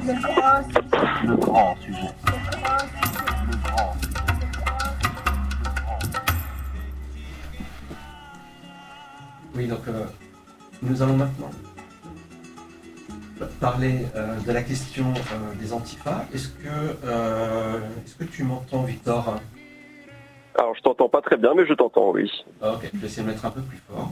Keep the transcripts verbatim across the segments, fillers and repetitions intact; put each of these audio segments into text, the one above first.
Le grand sujet. Le grand sujet. Oui, donc euh, nous allons maintenant parler euh, de la question euh, des antifas. Est-ce que, euh, est-ce que tu m'entends, Victor ? Alors, je t'entends pas très bien, mais je t'entends, oui. Ah, ok, je vais essayer de mettre un peu plus fort.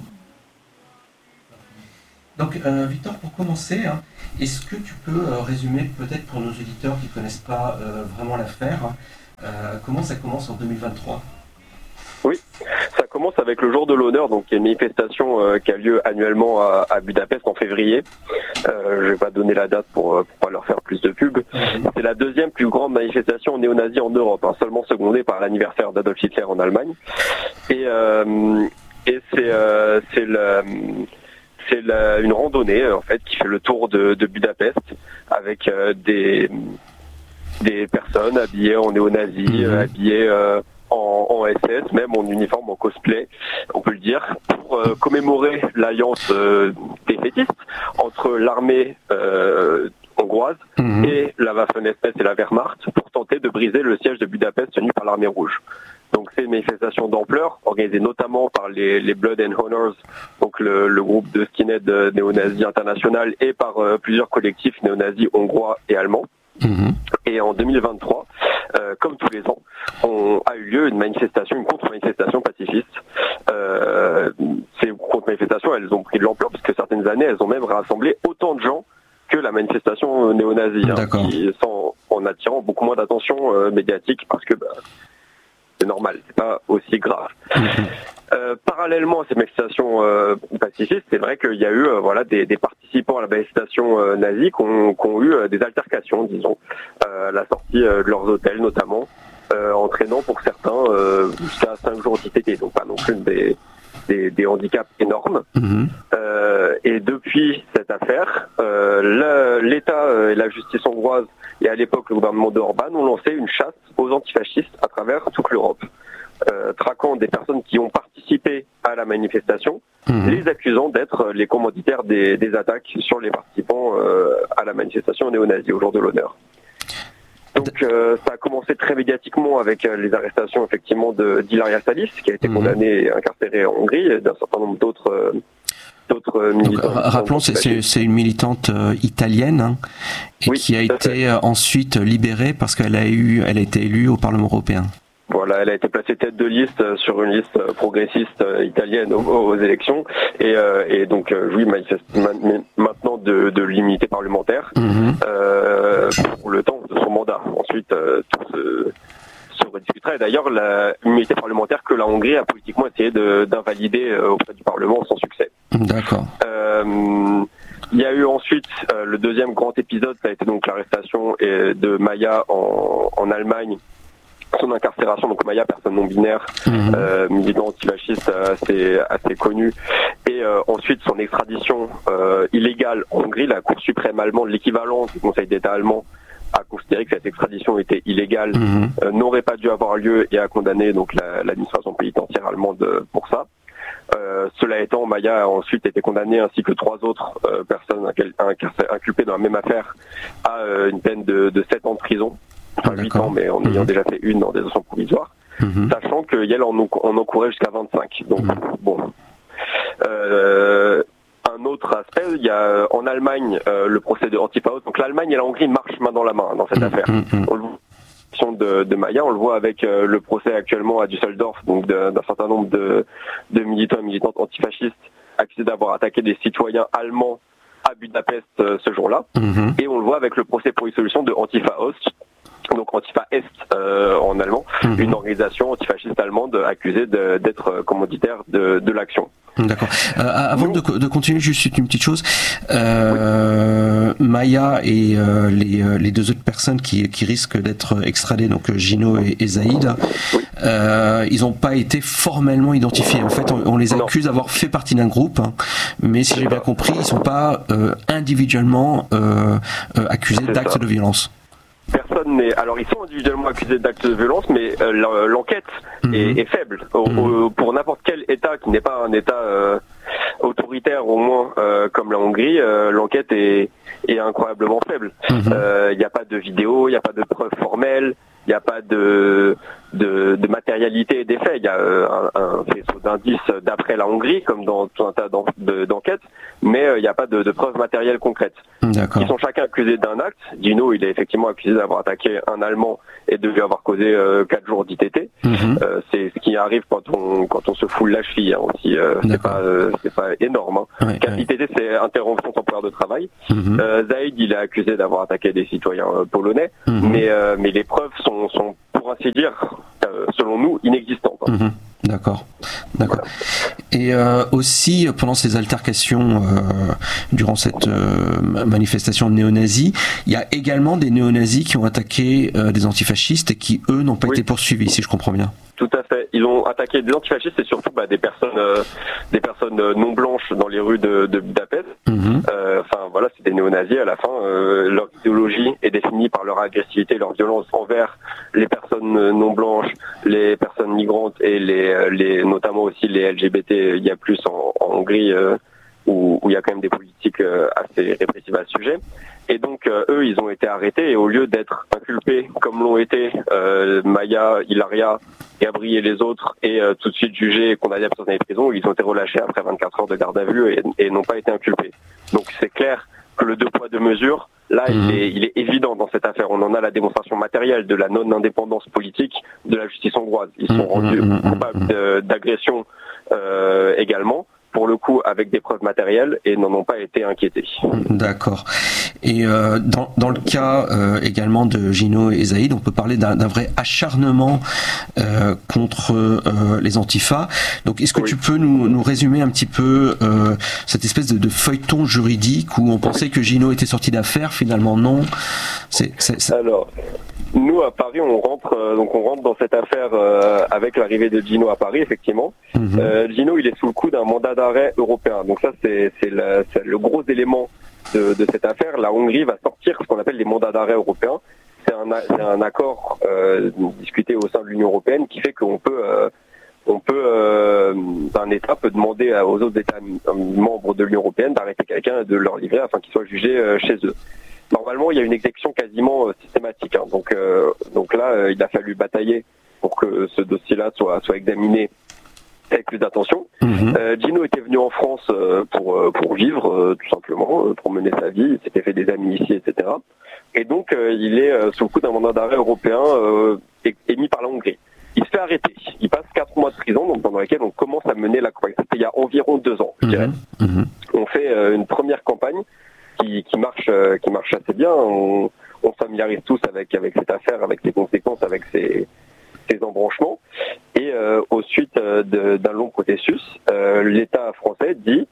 Donc, euh, Victor, pour commencer, hein, est-ce que tu peux euh, résumer, peut-être pour nos auditeurs qui ne connaissent pas euh, vraiment l'affaire, euh, comment ça commence en deux mille vingt-trois ? Oui, ça commence avec le jour de l'honneur, donc il y a une manifestation euh, qui a lieu annuellement à, à Budapest en février. Euh, je vais pas donner la date pour, pour pas leur faire plus de pub. Mm-hmm. C'est la deuxième plus grande manifestation néo-nazie en Europe, hein, seulement secondée par l'anniversaire d'Adolf Hitler en Allemagne. Et, euh, et c'est, euh, c'est, le, c'est la, une randonnée en fait qui fait le tour de, de Budapest avec euh, des, des personnes habillées en néo-nazi, mm-hmm. habillées euh, En, en S S, même en uniforme, en cosplay, on peut le dire, pour euh, commémorer l'alliance euh, défaitiste entre l'armée euh, hongroise mmh. et la Waffen-S S et la Wehrmacht pour tenter de briser le siège de Budapest tenu par l'armée rouge. Donc c'est une manifestation d'ampleur, organisée notamment par les, les Blood and Honors, donc le, le groupe de skinhead néo-nazis international, et par euh, plusieurs collectifs néo-nazis hongrois et allemands. Mmh. Et en deux mille vingt-trois, euh, comme tous les ans, on a eu lieu une manifestation, une contre-manifestation pacifiste. Euh, ces contre-manifestations, elles ont pris de l'ampleur parce que certaines années, elles ont même rassemblé autant de gens que la manifestation néo-nazie, hein, qui, sans, en attirant beaucoup moins d'attention euh, médiatique parce que bah, c'est normal, c'est pas aussi grave. Mmh. Euh, parallèlement à ces manifestations euh, pacifistes, c'est vrai qu'il y a eu euh, voilà des, des participants à la manifestation euh, nazie qui ont, qui ont eu euh, des altercations, disons, euh, à la sortie euh, de leurs hôtels notamment, euh, entraînant pour certains euh, jusqu'à cinq jours d'I T T, donc pas non plus des, des, des handicaps énormes. Mmh. Euh, et depuis cette affaire, euh, le, l'État euh, et la justice hongroise, et à l'époque le gouvernement de Orban, ont lancé une chasse aux antifascistes à travers toute l'Europe. Euh, traquant des personnes qui ont participé à la manifestation, mmh. les accusant d'être les commanditaires des, des attaques sur les participants euh, à la manifestation néo-nazie au jour de l'honneur. Donc euh, ça a commencé très médiatiquement avec euh, les arrestations effectivement de d'Hilaria Salis, qui a été mmh. condamnée et incarcérée en Hongrie, et d'un certain nombre d'autres euh, d'autres militants. Donc, rappelons, c'est, c'est, c'est une militante euh, italienne, hein, et oui, qui a été euh, ensuite libérée parce qu'elle a eu, elle a été élue au Parlement européen. Voilà, elle a été placée tête de liste sur une liste progressiste italienne aux, aux élections et, euh, et donc euh, oui, manifeste maintenant de, de l'immunité parlementaire mmh. euh, pour le temps de son mandat. Ensuite, euh, tout se, se rediscutera. Et d'ailleurs, l'immunité parlementaire que la Hongrie a politiquement essayé de, d'invalider auprès du Parlement sans succès. D'accord. Euh, il y a eu ensuite euh, le deuxième grand épisode, ça a été donc l'arrestation de Maya en, en Allemagne. Son incarcération, donc Maya, personne non binaire, mmh. euh, militant antifasciste assez, assez connu, et euh, ensuite son extradition euh, illégale en Hongrie. La Cour suprême allemande, l'équivalent du Conseil d'État allemand, a considéré que cette extradition était illégale, mmh. euh, n'aurait pas dû avoir lieu et a condamné donc la, l'administration pénitentiaire allemande pour ça. Euh, cela étant, Maya a ensuite été condamnée ainsi que trois autres euh, personnes inculpées dans la même affaire à euh, une peine de, de sept ans de prison. Enfin huit ans, mais en ayant mmh. déjà fait une en détention provisoire, mmh. sachant qu'elle en, en encourait jusqu'à vingt-cinq. Donc, mmh. bon. Euh, un autre aspect, il y a en Allemagne euh, le procès de Antifa Ost. Donc l'Allemagne et la Hongrie marchent main dans la main dans cette mmh. affaire. Mmh. On le voit de, de Maya, on le voit avec euh, le procès actuellement à Düsseldorf, donc de, d'un certain nombre de, de militants et militantes antifascistes accusés d'avoir attaqué des citoyens allemands à Budapest euh, ce jour-là. Mmh. Et on le voit avec le procès pour une solution de Antifa Ost, donc Antifa Est euh, en allemand, mmh. une organisation antifasciste allemande accusée de, d'être commanditaire de, de l'action. D'accord. Euh, avant de, de continuer, juste une petite chose. Euh, oui. Maya et euh, les, les deux autres personnes qui, qui risquent d'être extradées, donc Gino et, et Zaïd, oui. euh, ils n'ont pas été formellement identifiés. En fait, on, on les accuse non. d'avoir fait partie d'un groupe, hein, mais si j'ai bien compris, ils ne sont pas euh, individuellement euh, euh, accusés C'est d'actes ça. de violence. Personne n'est. Alors ils sont individuellement accusés d'actes de violence, mais euh, l'enquête mmh. est, est faible. Au, mmh. au, pour n'importe quel État qui n'est pas un État euh, autoritaire, au moins euh, comme la Hongrie, euh, l'enquête est, est incroyablement faible. Il Mmh. euh, n'y a pas de vidéo, il n'y a pas de preuves formelles, il n'y a pas de, de, de matérialité des faits. Il y a euh, un, un faisceau d'indices d'après la Hongrie, comme dans tout un tas d'en, de, d'enquêtes, mais il euh, n'y a pas de, de preuves matérielles concrètes. D'accord. Ils sont chacun accusés d'un acte. Gino, il est effectivement accusé d'avoir attaqué un Allemand et de lui avoir causé euh, quatre jours d'I T T. Mmh. Euh, c'est ce qui arrive quand on quand on se foule la cheville hein, aussi. Euh, c'est pas euh, c'est pas énorme. Hein. Ouais, Car ouais. I T T, c'est interruption temporaire de travail. Mmh. Euh, Zaïd, il est accusé d'avoir attaqué des citoyens euh, polonais, Mmh. mais euh, mais les preuves sont sont pour ainsi dire, euh, selon nous, inexistantes. Hein. Mmh. D'accord, d'accord. Et euh, aussi pendant ces altercations, euh, durant cette euh, manifestation néo-nazie, il y a également des néo-nazis qui ont attaqué euh, des antifascistes et qui eux n'ont pas Oui. été poursuivis, si je comprends bien. Tout à fait. Ils ont attaqué des antifascistes et surtout bah, des personnes, euh, des personnes euh, non blanches dans les rues de, de Budapest. Mmh. Euh, Enfin voilà, c'est des néo-nazis à la fin. Euh, leur idéologie est définie par leur agressivité, leur violence envers les personnes euh, non blanches, les personnes migrantes et les, euh, les notamment aussi les L G B T. Il y a plus en, en Hongrie euh, où, où il y a quand même des politiques euh, assez répressives à ce sujet. Et donc euh, eux, ils ont été arrêtés et au lieu d'être inculpés comme l'ont été euh, Maya, Hilaria, Gabri et les autres, et euh, tout de suite jugés et condamnés à plusieurs années de prison, ils ont été relâchés après vingt-quatre heures de garde à vue et, et n'ont pas été inculpés. Donc c'est clair que le deux poids deux mesures, là, Mmh. il, est, il est évident dans cette affaire. On en a la démonstration matérielle de la non-indépendance politique de la justice hongroise. Ils sont Mmh, rendus mmh, mmh, coupables mmh. de- d'agression euh, également, pour le coup avec des preuves matérielles, et n'en ont pas été inquiétés. D'accord. Et euh, dans, dans le cas euh, également de Gino et Zaïd, on peut parler d'un, d'un vrai acharnement euh, contre euh, les antifas. Donc, est-ce que Oui. tu peux nous, nous résumer un petit peu euh, cette espèce de, de feuilleton juridique où on pensait que Gino était sorti d'affaire, finalement non. C'est, c'est, c'est... Alors, nous à Paris, on rentre euh, donc on rentre dans cette affaire euh, avec l'arrivée de Gino à Paris, effectivement. Mhm. Euh, Gino, il est sous le coup d'un mandat d'arrêt européen. Donc ça, c'est, c'est, la- c'est le gros élément de, de cette affaire. La Hongrie va sortir ce qu'on appelle les mandats d'arrêt européens. C'est un, a- c'est un accord euh, discuté au sein de l'Union européenne qui fait qu'on peut, euh, on peut, euh, un État peut demander à- aux autres États m- membres de l'Union européenne d'arrêter quelqu'un et de leur livrer afin qu'il soit jugé euh, chez eux. Normalement, il y a une exécution quasiment euh, systématique. Hein. Donc, euh, donc là, euh, il a fallu batailler pour que ce dossier-là soit, soit examiné avec plus d'attention. Mhm. Euh, Gino était venu en France euh, pour euh, pour vivre euh, tout simplement, euh, pour mener sa vie. Il s'était fait des amis ici, et cetera. Et donc euh, il est euh, sous le coup d'un mandat d'arrêt européen euh, é- émis par la Hongrie. Il se fait arrêter. Il passe quatre mois de prison, donc pendant lesquels on commence à mener la campagne. C'était il y a environ deux ans, je dirais. Mhm. Mhm. On fait euh, une première campagne qui, qui marche euh, qui marche assez bien. On, on se familiarise tous avec avec cette affaire, avec ses conséquences, avec ses ses embranchements. Et euh, au suite euh, de, d'un long processus, euh, l'État français dit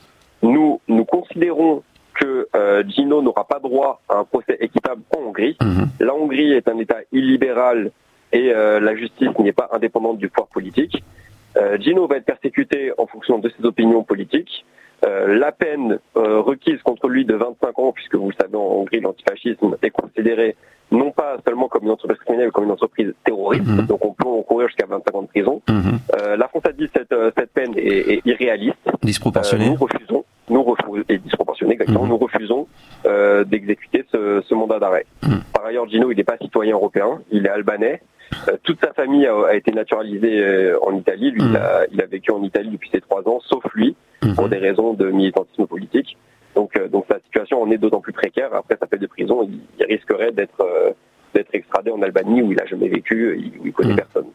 nous nous considérons que euh, Gino n'aura pas droit à un procès équitable en Hongrie. Mhm. La Hongrie est un État illibéral et euh, la justice n'est pas indépendante du pouvoir politique. Euh, Gino va être persécuté en fonction de ses opinions politiques. Euh, la peine euh, requise contre lui de vingt-cinq ans, puisque vous le savez, en Hongrie, l'antifascisme est considéré non pas seulement comme une entreprise criminelle, mais comme une entreprise terroriste. Mhm. Donc on peut encourir jusqu'à vingt-cinq ans de prison. Mhm. Euh, la France a dit que cette, euh, cette peine est, est irréaliste. Euh, Disproportionné. nous refusons, nous refusons, et disproportionné exactement, Mhm. nous refusons euh, d'exécuter ce, ce mandat d'arrêt. Mhm. Par ailleurs, Gino, il n'est pas citoyen européen, il est albanais. Euh, toute sa famille a, a été naturalisée euh, en Italie. Lui, Mhm. il, a, il a vécu en Italie depuis ses trois ans, sauf lui, pour Mhm. des raisons de militantisme politique. Donc, euh, donc sa situation en est d'autant plus précaire. Après sa peine de prison, il, il risquerait d'être euh, d'être extradé en Albanie où il a jamais vécu, il- où il connaît Mhm. personne.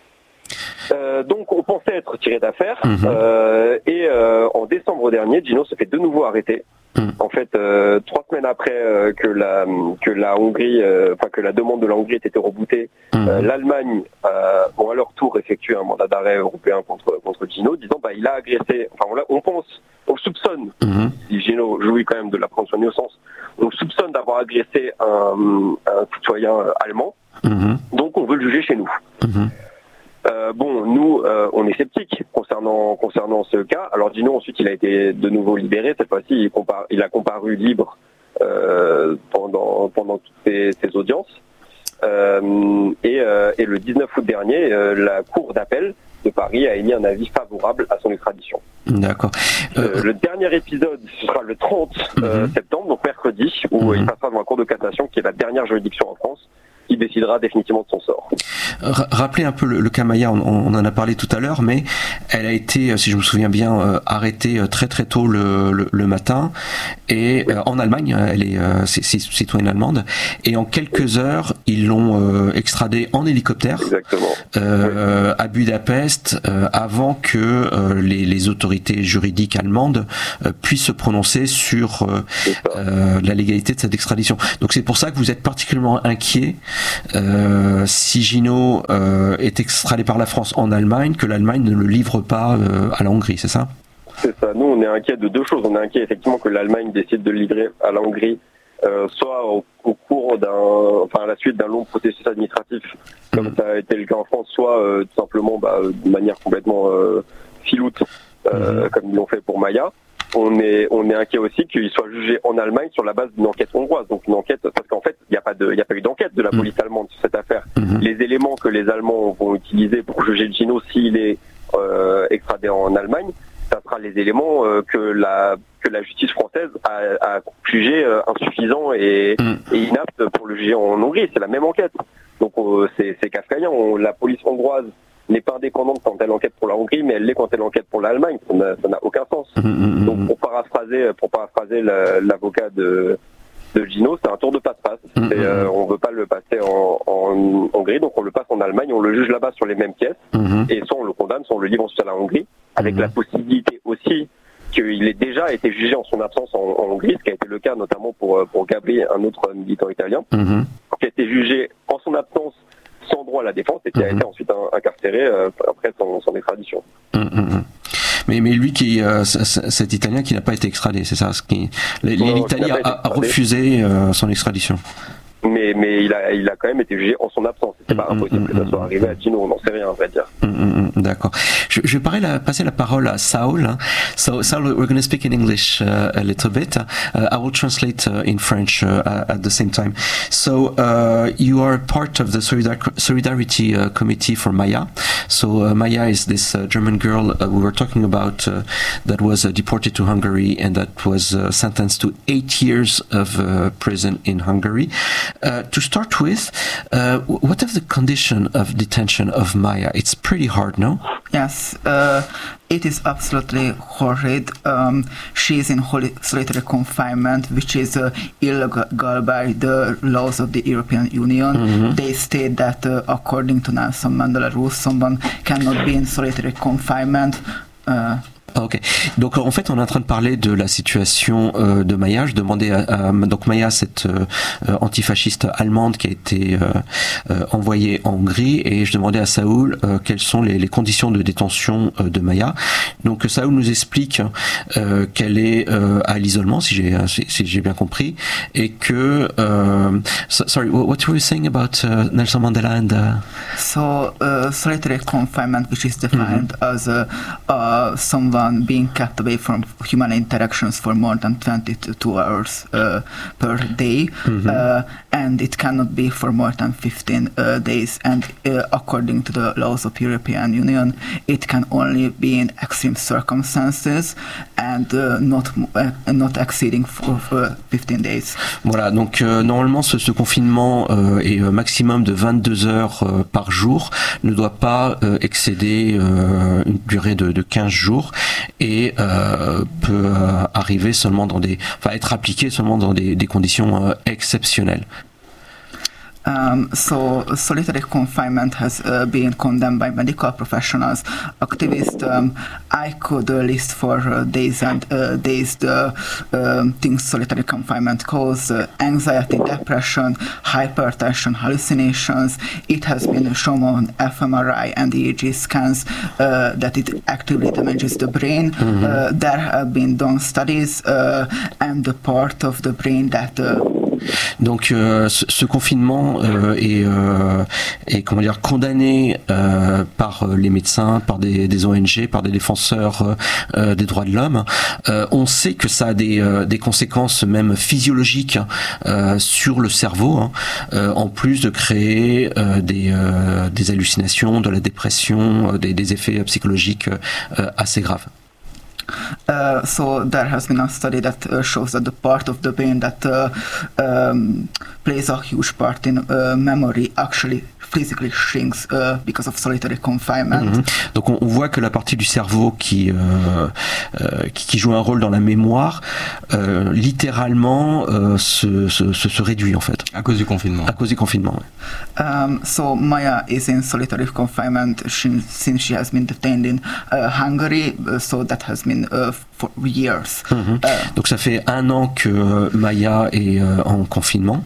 Euh, donc on pensait être tiré d'affaire Mhm. euh, et euh, en décembre dernier, Gino se fait de nouveau arrêter. Mhm. En fait, euh, trois semaines après euh, que la que la Hongrie, euh, enfin que la demande de la Hongrie ait été rebootée, Mhm. euh, l'Allemagne euh, ont à leur tour effectué un mandat d'arrêt européen contre contre Gino, disant bah il a agressé. Enfin on, on pense, on soupçonne. Mhm. Si Gino jouit quand même de la présomption d'innocence, on soupçonne d'avoir agressé un, un citoyen euh, allemand. Mhm. Donc on veut le juger chez nous. Mhm. Euh, bon, nous, euh, on est sceptiques concernant concernant ce cas. Alors Gino, ensuite, il a été de nouveau libéré. Cette fois-ci, il, compar- il a comparu libre euh, pendant pendant toutes ces, ces audiences. Euh, et, euh, et le dix-neuf août dernier, euh, la Cour d'appel de Paris a émis un avis favorable à son extradition. D'accord. Euh, euh, le dernier épisode, ce sera le trente euh, mm-hmm. septembre, donc mercredi, où mm-hmm. il passera devant la Cour de cassation, qui est la dernière juridiction en France, qui décidera définitivement de son sort. Rappelez un peu le, le cas Maya, on, on en a parlé tout à l'heure, mais elle a été, si je me souviens bien, euh, arrêtée très très tôt le, le, le matin, et oui. euh, en Allemagne, elle est, euh, c'est, c'est citoyenne allemande, et en quelques heures, ils l'ont euh, extradée en hélicoptère euh, oui. à Budapest, euh, avant que euh, les, les autorités juridiques allemandes euh, puissent se prononcer sur euh, euh, la légalité de cette extradition. Donc c'est pour ça que vous êtes particulièrement inquiet Euh, si Gino euh, est extradé par la France en Allemagne, que l'Allemagne ne le livre pas euh, à la Hongrie, c'est ça ? C'est ça. Nous, on est inquiet de deux choses. On est inquiet effectivement que l'Allemagne décide de le livrer à la Hongrie, euh, soit au, au cours d'un, enfin à la suite d'un long processus administratif, comme mmh. ça a été le cas en France, soit euh, tout simplement bah, de manière complètement euh, filoute, euh, mmh. comme ils l'ont fait pour Maya. On est, on est inquiet aussi qu'il soit jugé en Allemagne sur la base d'une enquête hongroise. Donc une enquête, parce qu'en fait, il n'y a pas de, il n'y a pas eu d'enquête de la police mmh. allemande sur cette affaire. Mmh. Les éléments que les Allemands vont utiliser pour juger Gino s'il est euh, extradé en Allemagne, ça sera les éléments euh, que la, que la justice française a, a jugé euh, insuffisants et, mmh. et inaptes pour le juger en Hongrie. C'est la même enquête. Donc euh, c'est, c'est kafkaïen. On, la police hongroise n'est pas indépendante quand elle enquête pour la Hongrie, mais elle l'est quand elle enquête pour l'Allemagne. Ça n'a, ça n'a aucun sens. Mmh. Donc pour paraphraser, pour paraphraser la, l'avocat de, de Gino, c'est un tour de passe-passe. Mmh. Et, euh, on veut pas le passer en, en Hongrie, donc on le passe en Allemagne, on le juge là-bas sur les mêmes pièces, mmh. et soit on le condamne, soit on le livre ensuite à la Hongrie, avec mmh. la possibilité aussi qu'il ait déjà été jugé en son absence en, en Hongrie, ce qui a été le cas notamment pour, pour Gabri, un autre militant italien, mmh. qui a été jugé en son absence sans droit à la défense et qui a mmh. été ensuite incarcéré euh, après son, son extradition. Mmh. Mais, mais lui, qui, euh, cet Italien qui n'a pas été extradé, c'est ça ce qui, l'Italie a, a refusé euh, son extradition. Mais, mais il, a, il a quand même été jugé en son absence. C'est mmh, pas impossible mmh, que ça soit arrivé à Gino, on n'en sait rien, on va dire. Mmh, d'accord. Je, je vais la, passer la parole à Saul. So, Saul, we're going to speak in English uh, a little bit. Uh, I will translate uh, in French uh, at the same time. So, uh, you are part of the Solidar- Solidarity uh, Committee for Maya. So, uh, Maya is this uh, German girl uh, we were talking about uh, that was uh, deported to Hungary and that was uh, sentenced to eight years of uh, prison in Hungary. Uh, to start with, uh, what is the condition of detention of Maya? It's pretty hard, no? Yes, uh, it is absolutely horrid. Um, she is in solitary confinement, which is uh, illegal by the laws of the European Union. Mm-hmm. They state that, uh, according to Nelson Mandela rules, someone cannot be in solitary confinement. Uh, Ok, donc en fait on est en train de parler de la situation euh, de Maya. Je demandais à, à donc Maya, cette euh, antifasciste allemande qui a été euh, euh, envoyée en Hongrie, et je demandais à Saoul euh, quelles sont les, les conditions de détention euh, de Maya. Donc Saoul nous explique euh, qu'elle est euh, à l'isolement, si j'ai si, si j'ai bien compris, et que euh, so, sorry, what were you saying about uh, Nelson Mandela and uh... so uh, solitary confinement, which is defined mm-hmm. as uh, uh, someone being kept away from human interactions for more than twenty-two hours uh, per day, mm-hmm. uh, and it cannot be for more than fifteen uh, days, and uh, according to the laws of European Union, it can only be in extreme circumstances and uh, not uh, not exceeding for, for fifteen days. Voilà, donc euh, normalement ce, ce confinement euh, est euh, maximum de vingt-deux heures euh, par jour, ne doit pas euh, excéder euh, une durée de, de quinze jours, et euh, peut euh, arriver seulement dans des, enfin être appliqué seulement dans des, des conditions euh, exceptionnelles. Um, so solitary confinement has uh, been condemned by medical professionals, activists. Um, I could uh, list for uh, days and uh, days the uh, things solitary confinement cause: uh, anxiety, depression, hypertension, hallucinations. It has been shown on fMRI and E E G scans uh, that it actively damages the brain. Mm-hmm. Uh, there have been done studies, uh, and the part of the brain that uh, Donc euh, ce, ce confinement euh, est, euh, est comment dire condamné euh, par les médecins, par des, des O N G, par des défenseurs euh, des droits de l'homme. Euh, on sait que ça a des, euh, des conséquences même physiologiques euh, sur le cerveau, hein, euh, en plus de créer euh, des, euh, des hallucinations, de la dépression, euh, des, des effets psychologiques euh, assez graves. Uh, so there has been a study that uh, shows that the part of the brain that uh, um, plays a huge part in uh, memory actually physically shrinks uh, because of solitary confinement. Mm-hmm. Donc on, on voit que la partie du cerveau qui, euh, euh, qui, qui joue un rôle dans la mémoire, euh, littéralement euh, se, se, se, se réduit en fait. À cause du confinement. À cause du confinement, oui. Um, so Maya is in solitary confinement she, since she has been detained in uh, Hungary, uh, so that has been uh, for years. Mm-hmm. Uh, Donc ça fait un an que Maya est euh, en confinement.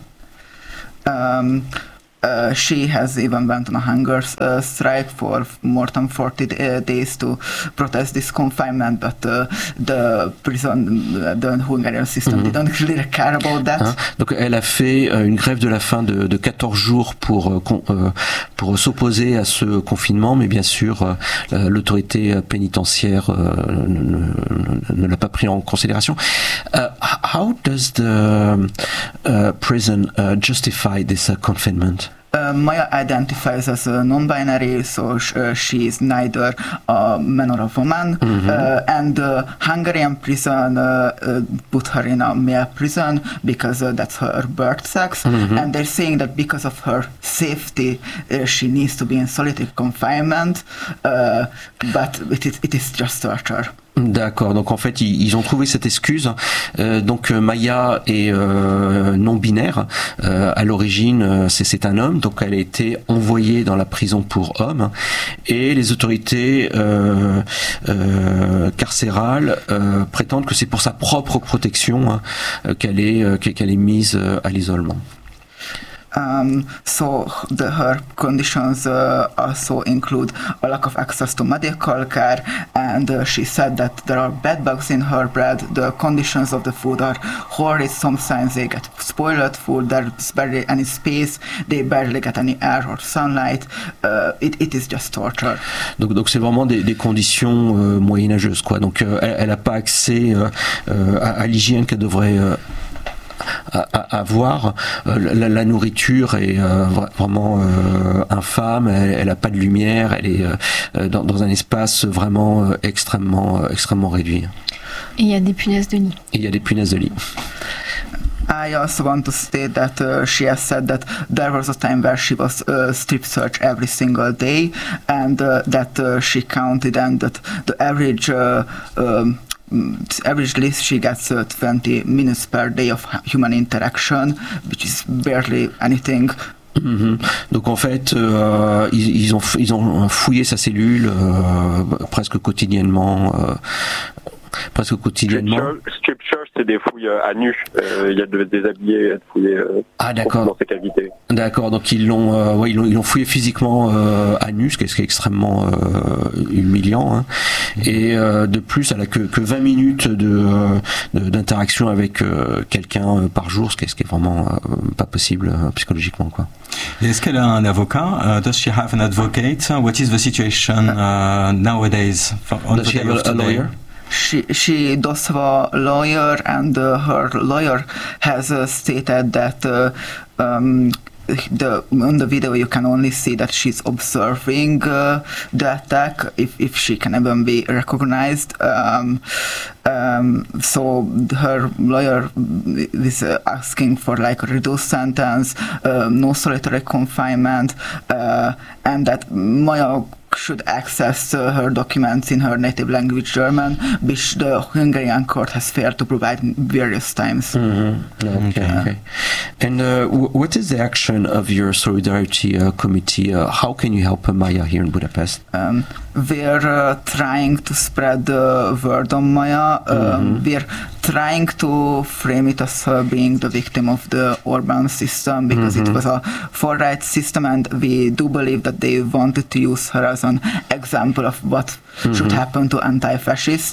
Um, Uh, she has even went on a hunger uh, strike for more than forty uh, days to protest this confinement, but uh, the prison, uh, the Hungarian system mm-hmm. didn't really care about that. Hein? Donc elle a fait euh, une grève de la faim de, de quatorze jours pour, euh, con, euh, pour s'opposer à ce confinement, mais bien sûr euh, l'autorité pénitentiaire euh, ne, ne, ne l'a pas pris en considération. Uh, how does the uh, prison uh, justify this uh, confinement? Uh, Maya identifies as a non-binary, so sh- uh, she is neither a man or a woman. Mm-hmm. Uh, and the Hungarian prison uh, uh, put her in a male prison because uh, that's her birth sex. Mm-hmm. And they're saying that because of her safety, uh, she needs to be in solitary confinement. Uh, but it is, it is just torture. D'accord, donc en fait ils, ils ont trouvé cette excuse. Euh, donc Maya est euh, non binaire. Euh, à l'origine, c'est, c'est un homme, donc elle a été envoyée dans la prison pour hommes. Et les autorités euh, euh, carcérales euh, prétendent que c'est pour sa propre protection hein, qu'elle est euh, qu'elle est mise à l'isolement. Um, so the, her conditions uh, also include a lack of access to medical care, and uh, she said that there are bed bugs in her bread. The conditions of the food are horrid. Sometimes they get spoiled food. There's barely any space. They barely get any air or sunlight. Uh, it, it is just torture. Donc, donc c'est vraiment des, des conditions euh, moyenâgeuses, quoi. Donc euh, elle n'a pas accès euh, euh, à, à l'hygiène qu'elle devrait euh, À, à, à voir. Euh, la, la nourriture est euh, vraiment euh, infâme, elle n'a pas de lumière, elle est euh, dans, dans un espace vraiment euh, extrêmement, euh, extrêmement réduit. Et il y a des punaises de lit. Et il y a des punaises de lit. I also want to state that uh, she has said that there was a time where she was uh, strip searched every single day, and uh, that uh, she counted, and that the average uh, um, average list she gets uh, twenty minutes per day of human interaction, which is barely anything. Mmh. Donc en fait, euh, ils, ils, ont, ils ont fouillé sa cellule euh, presque quotidiennement. Euh, presque quotidiennement. Strip search, c'est des fouilles à nu. Euh, il y a de, des habillés à fouiller euh, ah, d'accord. dans ces cavités. D'accord, donc ils l'ont, euh, ouais, ils l'ont, ils l'ont fouillé physiquement euh, à nu, ce qui est, ce qui est extrêmement euh, humiliant. Hein. Et euh, de plus, elle a que, que vingt minutes de, de, d'interaction avec euh, quelqu'un euh, par jour, ce qui est, ce qui est vraiment euh, pas possible euh, psychologiquement, quoi. Est-ce qu'elle a un avocat? Uh, does she have an advocate? What is the situation uh, nowadays? On does the she day have of a, a today? lawyer? She she does have a lawyer, and uh, her lawyer has uh, stated that uh, um, the on the video you can only see that she's observing uh, the attack, if if she can even be recognized. Um, um, so her lawyer is uh, asking for like a reduced sentence, uh, no solitary confinement, uh, and that Maya should access uh, her documents in her native language German, which the Hungarian court has failed to provide various times. Mm-hmm. Okay, uh, okay. And uh, w- what is the action of your solidarity uh, committee? Uh, how can you help uh, Maya here in Budapest? Um, we're uh, trying to spread the word on Maya. Um, mm-hmm. We're trying to frame it as her being the victim of the Orban system, because mm-hmm. it was a far-right system, and we do believe that they wanted to use her as an example of what mm-hmm. should happen to anti-fascists.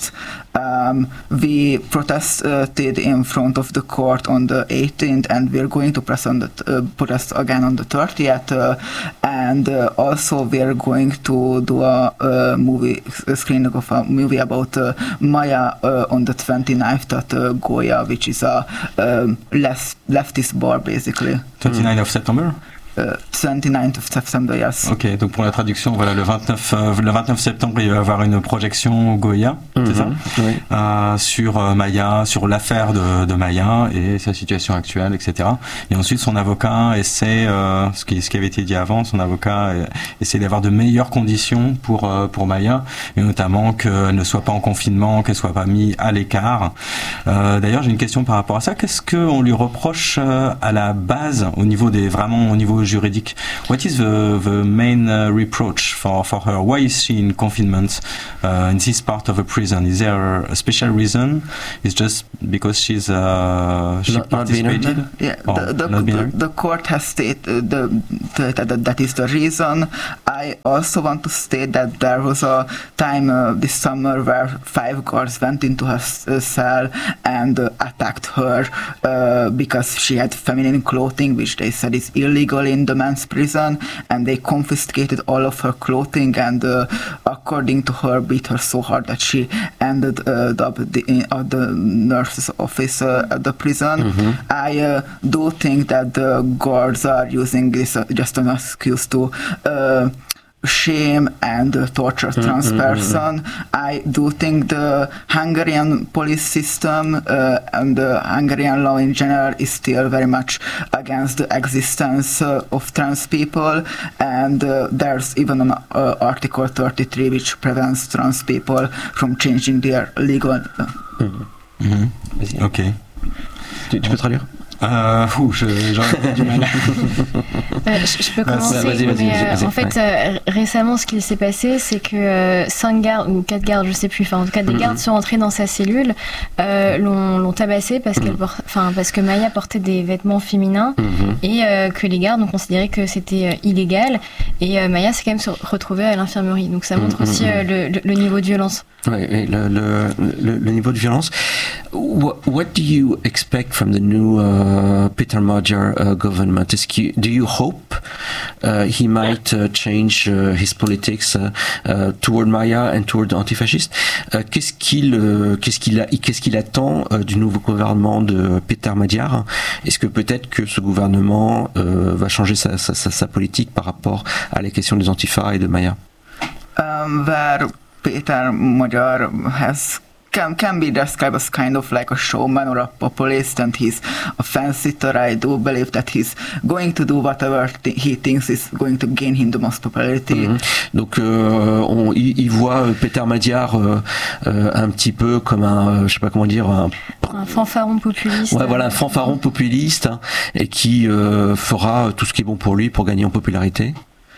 Um, we protested in front of the court on the eighteenth, and we're going to press on the uh, protest again on the thirtieth, uh, and uh, also we're going to do a, a movie a screening of a movie about uh, Maya uh, on the twenty-ninth at uh, Goya, which is a um, left, leftist bar basically. twenty-ninth of September? Uh, twenty-ninth of September, yes. Ok, donc pour la traduction, voilà, le vingt-neuf, euh, le vingt-neuf septembre, il va y avoir une projection au Goya, mm-hmm. c'est ça, oui. euh, sur euh, Maya, sur l'affaire de, de Maya et sa situation actuelle, et cetera. Et ensuite, son avocat essaie, euh, ce, qui, ce qui avait été dit avant, son avocat euh, essaie d'avoir de meilleures conditions pour euh, pour Maya, et notamment qu'elle ne soit pas en confinement, qu'elle soit pas mise à l'écart. Euh, d'ailleurs, j'ai une question par rapport à ça. Qu'est-ce qu'on lui reproche euh, à la base, au niveau des vraiment au niveau juridique? What is the, the main uh, reproach for, for her? Why is she in confinement uh, in this part of a prison? Is there a special reason? Is just because she's uh, she not, participated? Not yeah, oh, the, the, not the, the court has stated uh, the, the, that that is the reason. I also want to state that there was a time uh, this summer where five guards went into her uh, cell and uh, attacked her uh, because she had feminine clothing, which they said is illegal in the men's prison, and they confiscated all of her clothing and uh, according to her beat her so hard that she ended uh, up the, at the nurse's office uh, at the prison. Mm-hmm. I uh, do think that the guards are using this uh, just an excuse to uh, shame and uh, torture trans mm-hmm. person. I do think the Hungarian police system uh, and the Hungarian law in general is still very much against the existence uh, of trans people, and uh, there's even an uh, Article thirty-three which prevents trans people from changing their legal... Uh, mm-hmm. Mm-hmm. Ok. Tu, tu peux traduire? Euh, ouh, je, j'aurais du mal. Euh, je, je peux commencer. Ah, vas-y, vas-y, mais, vas-y, vas-y, euh, en fait, ouais. euh, récemment, ce qui s'est passé, c'est que euh, cinq gardes ou quatre gardes, je sais plus, enfin en tout cas des mm-hmm. gardes sont entrés dans sa cellule, euh, l'ont, l'ont tabassé parce mm-hmm. qu'elle, porte, enfin parce que Maya portait des vêtements féminins mm-hmm. et euh, que les gardes ont considéré que c'était euh, illégal. Et euh, Maya s'est quand même retrouvée à l'infirmerie. Donc ça montre mm-hmm. aussi euh, le, le, le niveau de violence. Oui, le, le, le, le niveau de violence. What, what do you expect from the new uh, Peter Magyar uh, government? Is he, do you hope uh, he might uh, change uh, his politics uh, uh, toward Maya and toward the antifascist? Uh, qu'est-ce qu'il, uh, qu'est-ce qu'il a, qu'est-ce qu'il attend uh, du nouveau gouvernement de Peter Magyar? Est-ce que peut-être que ce gouvernement uh, va changer sa, sa, sa, sa politique par rapport à la question des antifas et de Maya? Um, where Peter Magyar has can can be described as kind of like a showman or a populist, and he's a fence-sitter. I do believe that he's going to do whatever th- he thinks is going to gain him the most popularity. Mmh. Donc euh, on, il, il voit Peter Magyar euh, euh, un petit peu comme un, euh, je sais pas comment dire, un, un fanfaron populiste. Ouais, voilà, un fanfaron populiste hein, et qui euh, fera tout ce qui est bon pour lui pour gagner en popularité.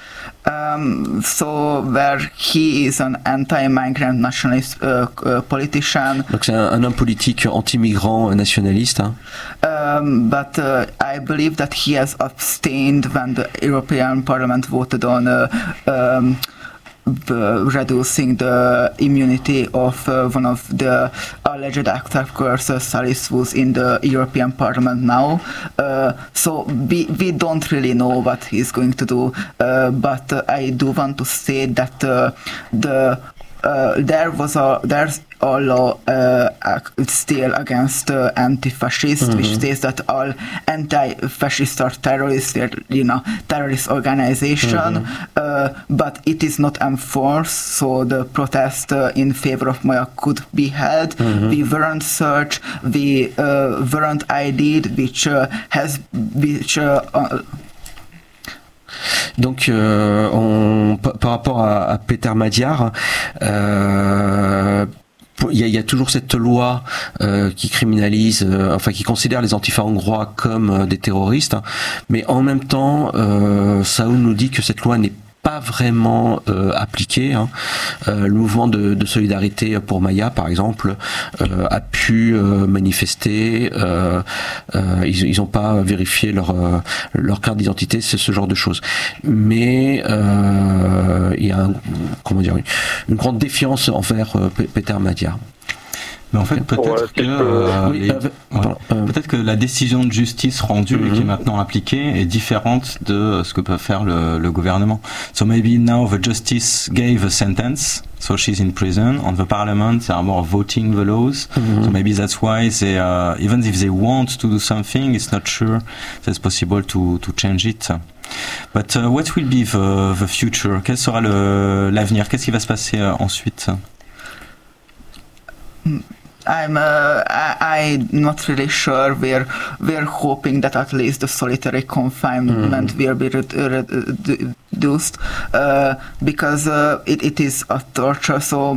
Um, so where he is an anti-migrant nationalist uh, uh, politician. Donc c'est un, un homme politique anti-migrant nationaliste. Hein. Um, but uh, I believe that he has abstained when the European Parliament voted on uh, um, the reducing the immunity of uh, one of the alleged attackers, uh, Salis, who's in the European Parliament now. Uh, so we, we don't really know what he's going to do, uh, but uh, I do want to say that uh, the uh, there was a there's a law uh, still against uh, anti-fascists, mm-hmm. which says that all anti-fascists are terrorists, you know, terrorist organization, mm-hmm. uh, but it is not enforced, so the protest uh, in favor of Maya could be held. Mm-hmm. We weren't searched, we uh, weren't I D'd, which uh, has, which uh, uh, Donc, euh, on, par rapport à, à Peter Magyar, euh, il y, a, il y a toujours cette loi euh, qui criminalise, euh, enfin qui considère les antifas hongrois comme euh, des terroristes, hein, mais en même temps, euh, Saúl nous dit que cette loi n'est pas vraiment euh, appliqué. Hein. Euh, le mouvement de, de solidarité pour Maya, par exemple, euh, a pu euh, manifester. Euh, euh, ils ils ont pas vérifié leur euh, leur carte d'identité, c'est ce genre de choses. Mais euh, il y a un, comment dire une, une grande défiance envers euh, Peter Magyar. Mais en fait, peut-être Ouais, que, euh, oui, les- euh, ouais. euh, peut-être que la décision de justice rendue Mhm. et qui est maintenant appliquée est différente de ce que peut faire le, le gouvernement. So maybe now the justice gave a sentence, so she's in prison, and the parliament they are more voting the laws. Mhm. So maybe that's why they, uh, even if they want to do something, it's not sure that it's possible to to change it. But uh, what will be the the future? Quel sera le l'avenir? Qu'est-ce qui va se passer euh, ensuite? I'm uh, I, I'm not really sure. We're we're hoping that at least the solitary confinement will be re- re- reduced uh, because uh, it, it is a torture. So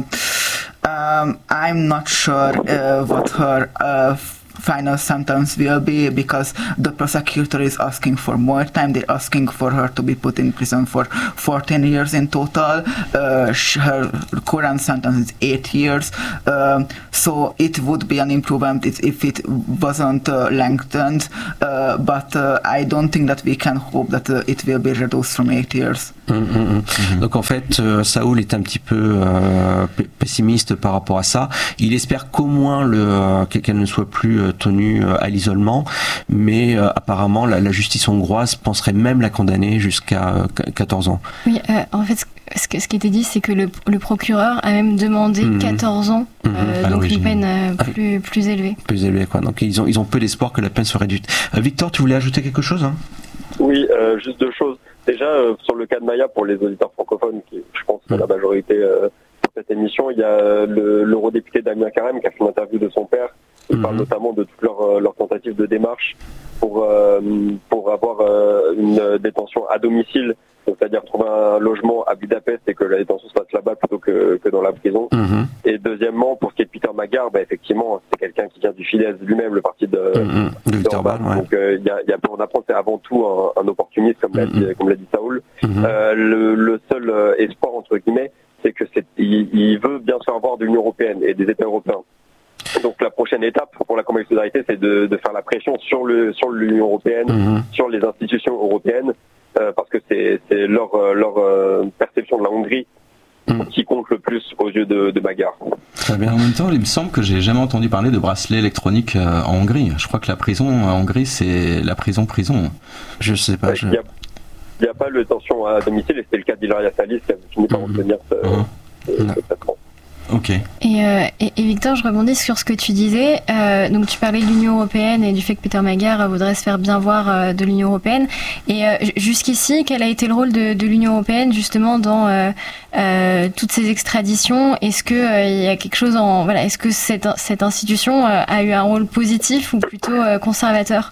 um, I'm not sure uh, what her uh, final sentence will be because the prosecutor is asking for more time. They're asking for her to be put in prison for fourteen years in total. Uh, sh- her current sentence is eight years. Um, so it would be an improvement if it wasn't uh, lengthened. Uh, but uh, I don't think that we can hope that uh, it will be reduced from eight years. Mmh, mmh, mmh. Donc en fait, euh, Saoul est un petit peu euh, p- pessimiste par rapport à ça. Il espère qu'au moins le, euh, qu'elle ne soit plus euh, tenue euh, à l'isolement, mais euh, apparemment la, la justice hongroise penserait même la condamner jusqu'à euh, quatorze ans. Oui, euh, en fait, ce, que, ce qui était dit, c'est que le, le procureur a même demandé Mhm. quatorze ans, Mhm. euh, À donc une l'origine. peine euh, plus, plus élevée. Plus élevé, quoi. Donc ils ont ils ont peu d'espoir que la peine soit réduite. Euh, Victor, tu voulais ajouter quelque chose, hein? Oui, euh, juste deux choses. Déjà, euh, sur le cas de Maya, pour les auditeurs francophones, qui je pense que la majorité euh, pour cette émission, il y a le, l'eurodéputé Damien Carême qui a fait une interview de son père. Il Mhm. parle notamment de toutes leurs euh, leurs tentatives de démarche pour euh, pour avoir euh, une détention à domicile, donc c'est-à-dire trouver un logement à Budapest et que la détention se passe là-bas plutôt que, que dans la prison. Mhm. Et deuxièmement, pour ce qui est de Peter Magyar, bah, effectivement, c'est quelqu'un qui vient du Fidesz lui-même, le parti de, Mhm. De Victor Orban. Orban, ouais. Donc il y, a, y a peu à en apprendre, c'est avant tout un, un opportuniste, comme l'a dit, Mhm. comme l'a dit Saoul. Mhm. Euh, le, le seul euh, espoir, entre guillemets, c'est que c'est, il, il veut bien se faire voir de l'Union européenne et des États européens. Donc la prochaine étape pour la campagne de solidarité, c'est de, de faire la pression sur le sur l'Union européenne, Mhm. sur les institutions européennes, euh, parce que c'est, c'est leur euh, leur euh, perception de la Hongrie Mhm. qui compte le plus aux yeux de, de Magyar. Très Mais bien. en même temps, il me semble que j'ai jamais entendu parler de bracelet électronique euh, en Hongrie. Je crois que la prison en Hongrie, c'est la prison-prison. Je sais pas. Je... Il n'y a, il y a pas le tension à domicile, et c'était le cas d'Hilaria Salis qui a fini par Mhm. obtenir ce, Mhm. ce- ce traitement. Ok. Et, euh, et, et Victor, je rebondis sur ce que tu disais. Euh, donc, tu parlais de l'Union européenne et du fait que Peter Magyar euh, voudrait se faire bien voir euh, de l'Union européenne. Et euh, jusqu'ici, quel a été le rôle de, de l'Union européenne justement dans euh, euh, toutes ces extraditions? Est-ce que euh, il y a quelque chose en voilà Est-ce que cette cette institution euh, a eu un rôle positif ou plutôt euh, conservateur?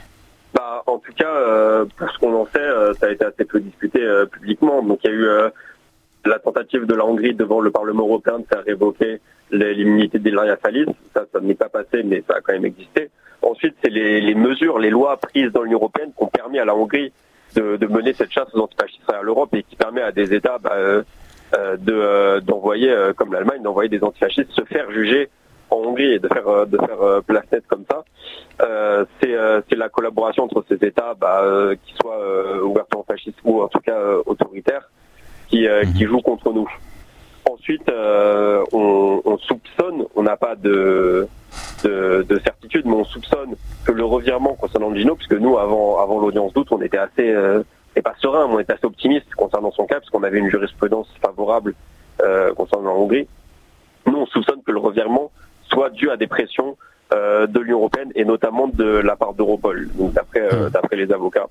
Bah, en tout cas, euh, pour ce qu'on en sait, euh, ça a été assez peu discuté euh, publiquement. Donc il y a eu euh, la tentative de la Hongrie devant le Parlement européen de faire révoquer les- l'immunité d'Hilaria Salis. Ça, ça n'est pas passé, mais ça a quand même existé. Ensuite, c'est les, les mesures, les lois prises dans l'Union européenne qui ont permis à la Hongrie de, de mener cette chasse aux antifascistes à l'Europe et qui permet à des États bah, euh, euh, de, euh, d'envoyer, euh, comme l'Allemagne, d'envoyer des antifascistes se faire juger en Hongrie et de faire euh, de faire euh, place nette comme ça. Euh, c'est euh, c'est la collaboration entre ces États, bah, euh, qui soient euh, ouvertement fascistes ou en tout cas euh, autoritaires, qui euh, qui jouent contre nous. Ensuite, euh, on, on soupçonne, on n'a pas de, de de certitude, mais on soupçonne que le revirement concernant Gino, puisque nous avant avant l'audience d'août, on était assez euh, et pas serein, mais on était assez optimiste concernant son cas, parce qu'on avait une jurisprudence favorable euh, concernant la Hongrie. Nous, on soupçonne que le revirement soit dû à des pressions euh, de l'Union européenne et notamment de la part d'Europol, donc d'après euh, d'après les avocats,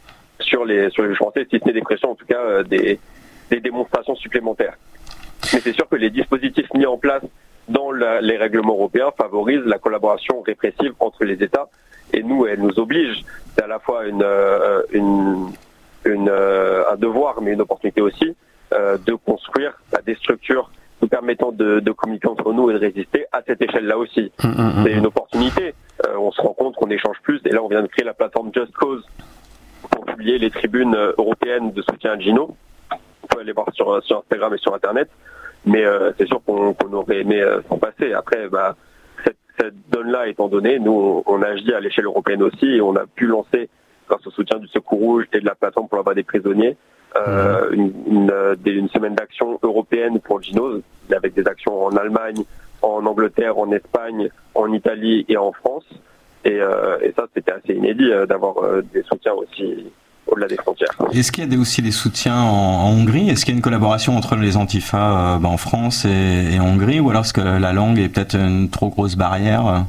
sur les sur les Français, si ce n'est des pressions, en tout cas euh, des des démonstrations supplémentaires. Mais c'est sûr que les dispositifs mis en place dans la, les règlements européens favorisent la collaboration répressive entre les États, et nous, elle nous oblige. C'est à la fois une, euh, une, une euh, un devoir, mais une opportunité aussi, euh, de construire bah, des structures nous permettant de, de communiquer entre nous et de résister à cette échelle-là aussi. Mmh, mmh, C'est une opportunité. Euh, on se rencontre, on échange plus, et là, on vient de créer la plateforme Just Cause pour publier les tribunes européennes de soutien à Gino. On peut aller voir sur, sur Instagram et sur Internet, mais euh, c'est sûr qu'on, qu'on aurait aimé euh, s'en passer. Après, bah, cette, cette donne-là étant donnée, nous, on, on agit à l'échelle européenne aussi, et on a pu lancer, grâce au soutien du Secours Rouge et de la plateforme pour l'envoi des prisonniers, euh, une, une, des, une semaine d'action européenne pour Gino, avec des actions en Allemagne, en Angleterre, en Espagne, en Italie et en France. Et, euh, et ça, c'était assez inédit euh, d'avoir euh, des soutiens aussi au-delà des frontières. Est-ce qu'il y a des, aussi des soutiens en, en Hongrie? Est-ce qu'il y a une collaboration entre les Antifa euh, bah, en France et, et en Hongrie, ou alors est-ce que la langue est peut-être une trop grosse barrière?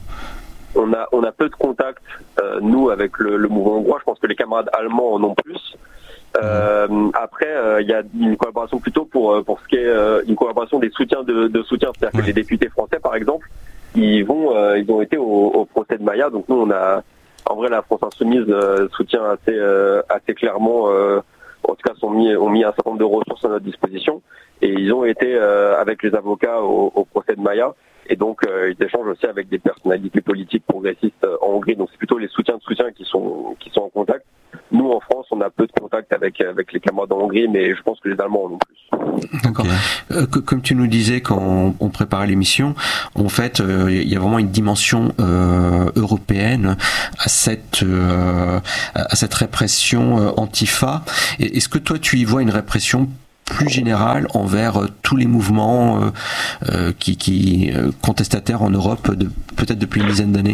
On a, on a peu de contacts, euh, nous, avec le, le mouvement hongrois. Je pense que les camarades allemands en ont plus. Euh, mmh. Après, il euh, y a une collaboration plutôt pour, pour ce qui est euh, une collaboration des soutiens de, de soutien. C'est-à-dire ouais. que les députés français, par exemple, ils vont, euh, ils ont été au, au procès de Maïa. Donc nous, on a, en vrai, la France Insoumise euh, soutient assez, euh, assez clairement. Euh, en tout cas, sont mis, ont mis un certain nombre de ressources à notre disposition, et ils ont été euh, avec les avocats au, au procès de Maïa. Et donc, euh, ils échangent aussi avec des personnalités politiques progressistes euh, en Hongrie. Donc, c'est plutôt les soutiens de soutien qui sont qui sont en contact. Nous, en France, on a peu de contact avec avec les camarades en Hongrie, mais je pense que les Allemands en ont plus. D'accord. Okay. Euh, comme tu nous disais quand on, on préparait l'émission, en fait, il euh, y a vraiment une dimension euh, européenne à cette euh, à cette répression euh, antifa. Et, est-ce que toi, tu y vois une répression plus générale envers euh, tous les mouvements euh, euh, qui, qui euh, contestataires en Europe, de, peut-être depuis une dizaine d'années?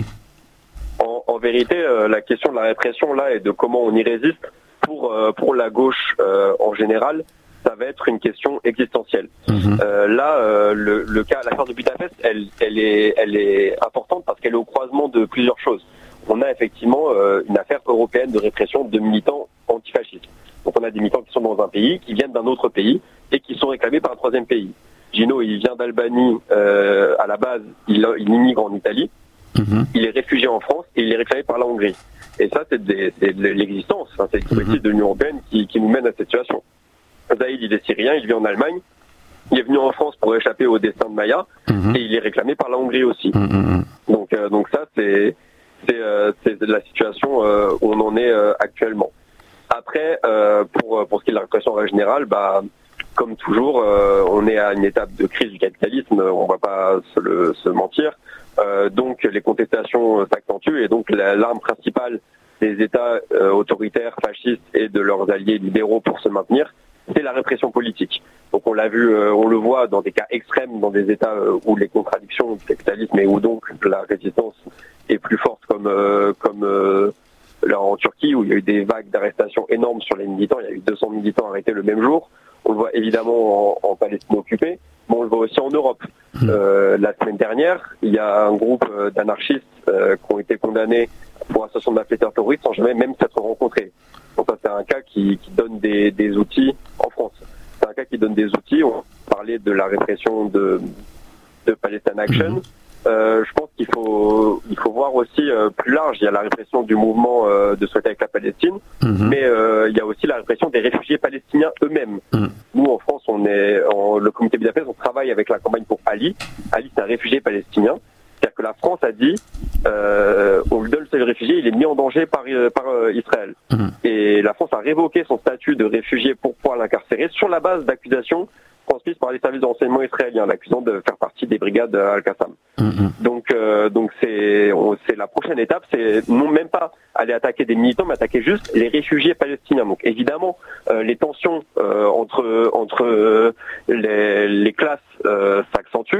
En, en vérité, euh, la question de la répression là et de comment on y résiste pour euh, pour la gauche euh, en général, ça va être une question existentielle. Mmh. Euh, là, euh, le, le cas, l'affaire de Budapest, elle, elle est, elle est importante parce qu'elle est au croisement de plusieurs choses. On a effectivement euh, une affaire européenne de répression de militants antifascistes. Donc on a des militants qui sont dans un pays, qui viennent d'un autre pays et qui sont réclamés par un troisième pays. Gino, il vient d'Albanie, euh, à la base, il, il immigre en Italie, mmh. il est réfugié en France et il est réclamé par la Hongrie. Et ça, c'est, des, c'est de l'existence, hein, c'est l'existence mmh. de l'Union européenne qui, qui nous mène à cette situation. Zaïd, il est syrien, il vit en Allemagne, il est venu en France pour échapper au destin de Maïa, mmh. et il est réclamé par la Hongrie aussi. Mmh. Donc, euh, donc ça, c'est, c'est, euh, c'est la situation euh, où on en est euh, actuellement. Après, euh, pour, pour ce qui est de la répression en générale, bah, comme toujours, euh, on est à une étape de crise du capitalisme, on ne va pas se, le, se mentir. Euh, donc les contestations s'accentuent et donc la, l'arme principale des États euh, autoritaires, fascistes et de leurs alliés libéraux pour se maintenir, c'est la répression politique. Donc on l'a vu, euh, on le voit dans des cas extrêmes, dans des États euh, où les contradictions du capitalisme et où donc la résistance est plus forte, comme euh, comme euh, là en Turquie où il y a eu des vagues d'arrestations énormes sur les militants. Il y a eu deux cents militants arrêtés le même jour. On le voit évidemment en, en Palestine occupée, mais on le voit aussi en Europe. Euh, la semaine dernière, il y a un groupe d'anarchistes euh, qui ont été condamnés pour association de malfaiteurs terroristes sans jamais même s'être rencontrés. Donc ça, c'est un cas qui, qui donne des, des outils en France. C'est un cas qui donne des outils. On parlait de la répression de, de Palestine Action. Euh, je pense qu'il faut, il faut voir aussi euh, plus large. Il y a la répression du mouvement euh, de solidarité avec la Palestine, mmh. mais euh, il y a aussi la répression des réfugiés palestiniens eux-mêmes. Mmh. Nous, en France, on est, en, le comité Budapest, on travaille avec la campagne pour Ali. Ali, c'est un réfugié palestinien. C'est-à-dire que la France a dit, euh, on lui donne le réfugié, il est mis en danger par, par euh, Israël. Mmh. Et la France a révoqué son statut de réfugié pour pouvoir l'incarcérer sur la base d'accusations transmises par les services de renseignement israéliens, l'accusant de faire partie des brigades Al-Qassam. Mmh. Donc, euh, donc c'est, on, c'est la prochaine étape, c'est non même pas aller attaquer des militants, mais attaquer juste les réfugiés palestiniens. Donc, évidemment, euh, les tensions euh, entre entre euh, les, les classes euh, s'accentuent,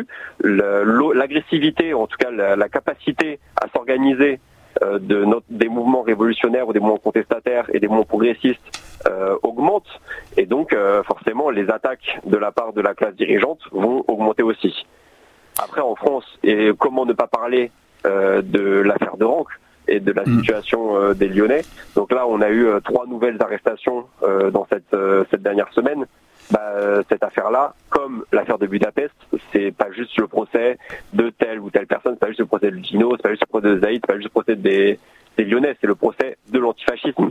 le, l'agressivité, en tout cas la, la capacité à s'organiser euh, de notre, des mouvements révolutionnaires ou des mouvements contestataires et des mouvements progressistes euh, augmente, et donc euh, forcément les attaques de la part de la classe dirigeante vont augmenter aussi. Après en France, et comment ne pas parler euh, de l'affaire de Rancq et de la situation euh, des Lyonnais. Donc là on a eu euh, trois nouvelles arrestations euh, dans cette, euh, cette dernière semaine. Bah, cette affaire-là, comme l'affaire de Budapest, c'est pas juste le procès de telle ou telle personne, c'est pas juste le procès de Gino, c'est pas juste le procès de Zaïd, c'est pas juste le procès des, des Lyonnais, c'est le procès de l'antifascisme.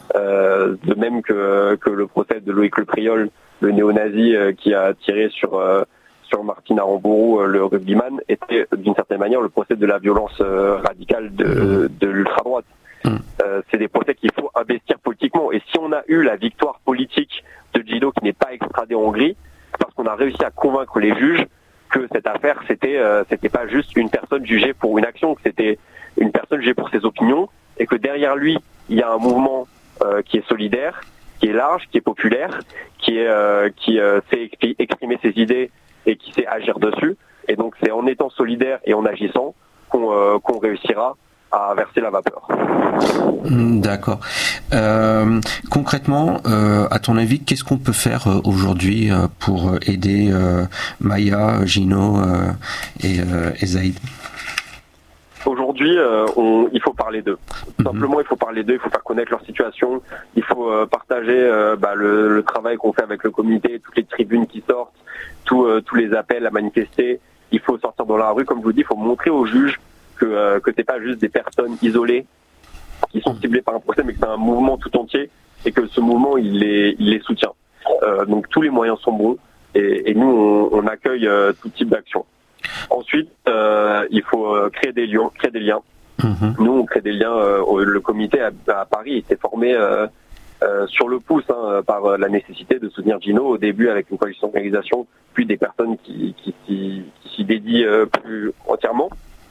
Euh, de même que, que le procès de Loïc Le Priol, le néo-nazi euh, qui a tiré sur, euh, sur Martin Aramburu, euh, le rugbyman, était d'une certaine manière le procès de la violence euh, radicale de, de l'ultra-droite. Euh, c'est des procès qu'il faut investir politiquement. Et si on a eu la victoire politique de Gino qui n'est pas extradé en Hongrie, c'est parce qu'on a réussi à convaincre les juges que cette affaire, c'était, euh, c'était pas juste une personne jugée pour une action, que c'était une personne jugée pour ses opinions, et que derrière lui, il y a un mouvement Euh, qui est solidaire, qui est large, qui est populaire, qui est euh, qui euh, sait exprimer ses idées et qui sait agir dessus. Et donc c'est en étant solidaire et en agissant qu'on euh, qu'on réussira à verser la vapeur. D'accord. Euh, concrètement, euh, à ton avis, qu'est-ce qu'on peut faire euh, aujourd'hui euh, pour aider euh, Maya, Gino euh, et, euh, et Zaïd? Aujourd'hui, euh, on, il faut parler d'eux. Tout simplement, il faut parler d'eux, il faut faire connaître leur situation, il faut euh, partager euh, bah, le, le travail qu'on fait avec le comité, toutes les tribunes qui sortent, tout, euh, tous les appels à manifester. Il faut sortir dans la rue, comme je vous dis, il faut montrer aux juges que, euh, que c'est pas juste des personnes isolées qui sont ciblées par un procès, mais que c'est un mouvement tout entier et que ce mouvement, il les, il les soutient. Euh, donc tous les moyens sont bons et, et nous, on, on accueille euh, tout type d'action. Ensuite, euh, il faut euh, créer des liens. Créer des liens. Mmh. Nous, on crée des liens. Euh, le comité à, à Paris s'est formé euh, euh, sur le pouce hein, par la nécessité de soutenir Gino au début avec une coalition d'organisation, puis des personnes qui, qui, qui, qui s'y dédient euh, plus entièrement.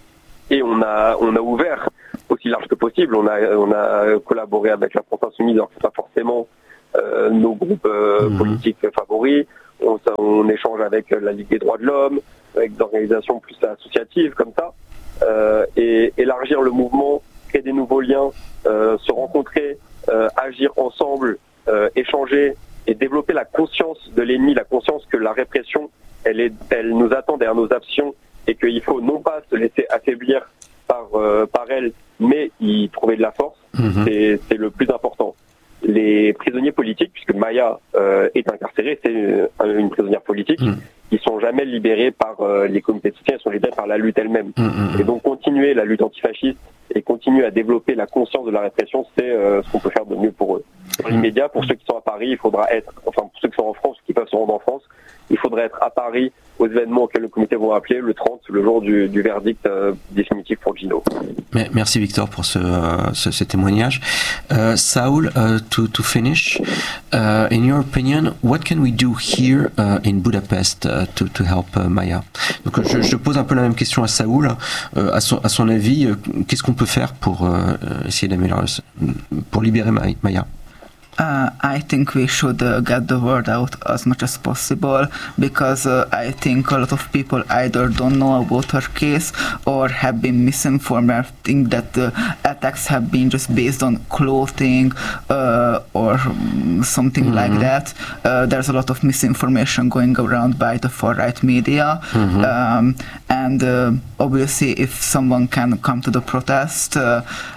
Et on a, on a ouvert aussi large que possible. On a, on a collaboré avec la France Insoumise, alors que c'est pas forcément euh, nos groupes euh, mmh. politiques favoris. On, on échange avec la Ligue des droits de l'homme, avec des organisations plus associatives comme ça, euh, et élargir le mouvement, créer des nouveaux liens, euh, se rencontrer, euh, agir ensemble, euh, échanger et développer la conscience de l'ennemi, la conscience que la répression, elle, est, elle nous attend derrière nos actions et qu'il faut non pas se laisser affaiblir par, euh, par elle, mais y trouver de la force, mmh. c'est, c'est le plus important. Les prisonniers politiques, puisque Maya euh, est incarcérée, c'est une, une prisonnière politique, mmh. ils sont jamais libérés par euh, les comités de soutien, ils sont libérés par la lutte elle-même. Mmh. Et donc continuer la lutte antifasciste et continuer à développer la conscience de la répression, c'est euh, ce qu'on peut faire de mieux pour eux. Dans l'immédiat, pour ceux qui sont à Paris, il faudra être, enfin pour ceux qui sont en France, qui peuvent se rendre en France, il faudrait être à Paris aux événements auxquels le comité va appeler le trente, le jour du, du verdict euh, définitif pour Gino. Merci Victor pour ce, ce, ce témoignage. Uh, Saul, uh, to, to finish, uh, in your opinion, what can we do here uh, in Budapest uh, to, to help uh, Maya? Donc je, je pose un peu la même question à Saul. Uh, à, son, à son avis, uh, qu'est-ce qu'on peut faire pour uh, essayer d'améliorer, pour libérer Maya? Uh, I think we should uh, get the word out as much as possible, because uh, I think a lot of people either don't know about her case or have been misinformed. I think that the attacks have been just based on clothing uh, or um, something mm-hmm. like that. Uh, there's a lot of misinformation going around by the far-right media. Mm-hmm. um, and uh, obviously if someone can come to the protest, uh,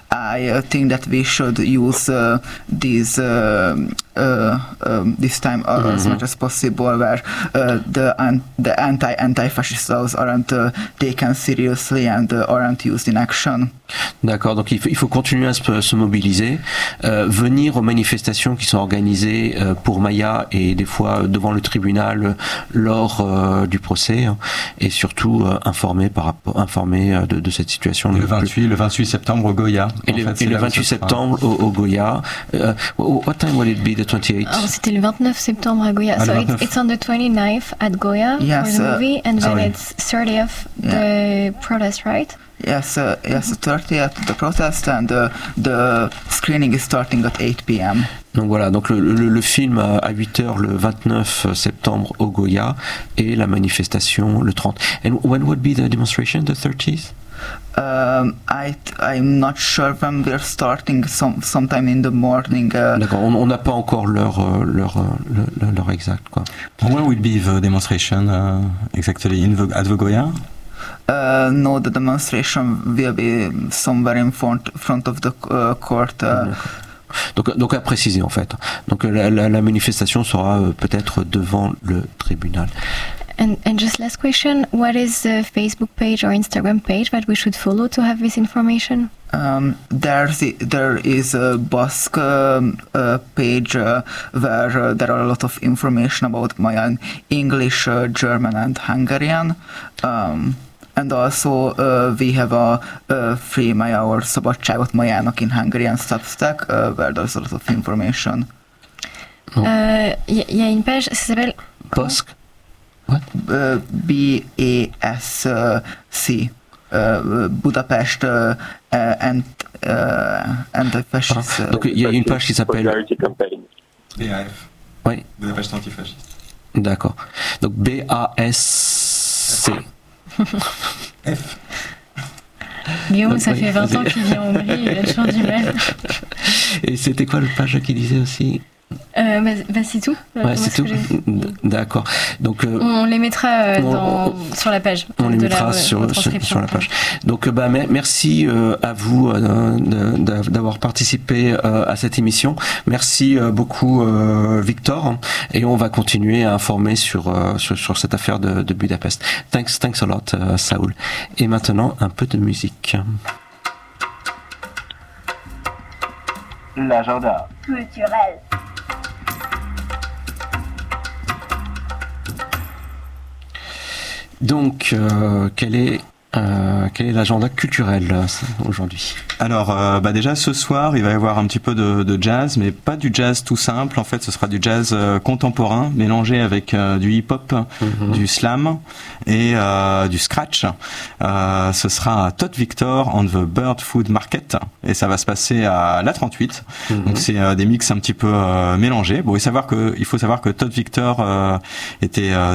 I uh, think that we should use uh, these uh, uh, um, this time uh, mm-hmm. as much as possible, where uh, the an- the anti anti-fascist laws aren't uh, taken seriously and uh, aren't used in action. D'accord, donc il faut, il faut continuer à se, se mobiliser, euh, venir aux manifestations qui sont organisées euh, pour Maya et des fois devant le tribunal lors euh, du procès, hein, et surtout euh, informer par rapport, informer euh, de, de cette situation. Le vingt-huit, le vingt-huit septembre au Goya. Et, le, fait, et le vingt-huit septembre au, au Goya. Uh, what time will it be, the twenty-eighth? Oh, c'était le vingt-neuf septembre à Goya. Ah, so it's, it's on the twenty-ninth at Goya yes, for the movie, and then ah, oui. it's thirtieth yeah. the protest, right? Yes, uh, yes, thirtieth the protest, and uh, the screening is starting at eight p.m. Donc voilà, donc le, le, le film à huit heures le vingt-neuf septembre au Goya et la manifestation le trente. And when would be the demonstration, the thirtieth? Um, I I'm not sure when we're starting. Some sometime in the morning. Uh, D'accord, on n'a pas encore l'heure l'heure l'heure exacte, quoi. When will be the demonstration uh, exactly in the, at the Goya? Uh, no, the demonstration will be somewhere in front front of the uh, court. Uh, Donc, donc à préciser en fait. Donc la, la, la manifestation sera euh, peut-être devant le tribunal. And, and just last question, what is the Facebook page or Instagram page that we should follow to have this information? Um, there's there is a Basque um, uh, page uh, where uh, there are a lot of information about Maya, English, uh, German, and Hungarian. Um, and also uh, we have a, a free Maya or Szabadságot Majának in Hungarian Substack uh, where there's a lot of information. Il oh. euh, y, y a une page, ça s'appelle Basque. What? Uh, B A S C. Uh, Budapest uh, uh, and uh, anti-fascist. Ah, donc il y a une page qui s'appelle B A F. Oui. Budapest antifasciste. D'accord. Donc B A S C. F. Guillaume, ça Oui, fait vingt vas-y. ans qu'il vit en Hongrie, il a toujours du mal. Et c'était quoi le page qui disait aussi? Euh, bah, bah, c'est tout. Euh, Ouais, moi, c'est ce tout. que j'ai- D- D'accord. Donc, euh, On les mettra euh, On- dans, on- sur la page. on les de mettra la, sur, sur, retranscription. sur la page. Donc, euh, bah, me- merci euh, à vous euh, de- de- d'avoir participé euh, à cette émission. Merci euh, beaucoup, euh, Victor. Et on va continuer à informer sur, euh, sur, sur cette affaire de, de Budapest. Thanks, thanks a lot, euh, Saoul. Et maintenant, un peu de musique. L'agenda. Culturel. Donc, euh, quel est euh, quel est l'agenda culturel euh, aujourd'hui? Alors, euh, bah déjà ce soir, il va y avoir un petit peu de, de jazz, mais pas du jazz tout simple. En fait, ce sera du jazz euh, contemporain mélangé avec euh, du hip-hop, Mhm. du slam et euh, du scratch. Euh, ce sera à Todd Victor on the Bird Food Market et ça va se passer à la trente-huit. Mhm. Donc c'est euh, des mix un petit peu euh, mélangés. Bon, et savoir que il faut savoir que Todd Victor euh, était euh,